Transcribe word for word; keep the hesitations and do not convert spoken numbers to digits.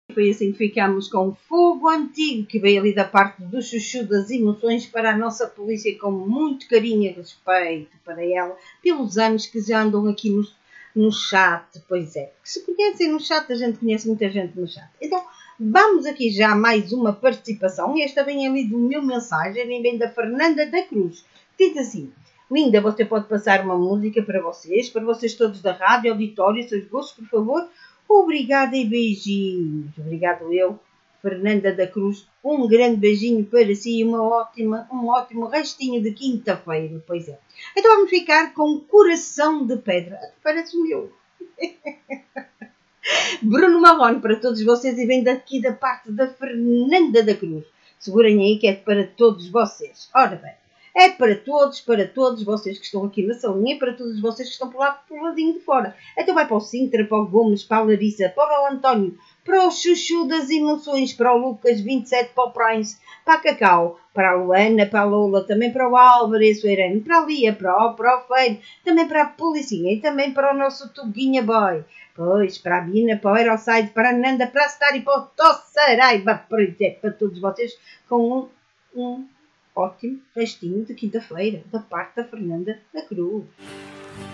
Foi assim que ficámos com Fogo Antigo, que veio ali da parte do chuchu das emoções para a nossa polícia, com muito carinho e respeito para ela, pelos anos que já andam aqui no, no chat. Pois é, que se conhecem no chat, a gente conhece muita gente no chat. Então, vamos aqui já mais uma participação. Esta vem ali do meu mensagem, vem da Fernanda da Cruz. Diz assim: linda, você pode passar uma música para vocês, para vocês todos da rádio, auditório, seus gostos, por favor? Obrigada e beijinhos. Obrigado eu, Fernanda da Cruz. Um grande beijinho para si e uma ótima, um ótimo restinho de quinta-feira. Pois é. Então vamos ficar com Coração de Pedra. Parece o meu. Bruno Marrone para todos vocês e vem daqui da parte da Fernanda da Cruz. Segurem aí que é para todos vocês. Ora bem. É para todos, para todos vocês que estão aqui na salinha e para todos vocês que estão por lá, por ladinho de fora. Então vai para o Sintra, para o Gomes, para a Larissa, para o António, para o Chuchu das Emoções, para o Lucas vinte e sete, para o Prince, para a Cacau, para a Luana, para a Lola, também para o Álvares, o Irene, para a Lia, para o, para o Feiro, também para a Policinha e também para o nosso Tuguinha Boy. Pois, para a Bina, para o Aeroside, para a Nanda, para a Star e para o Tossaraiba, por exemplo, para todos vocês com um... um ótimo restinho de quinta-feira, da parte da Fernanda da Cruz.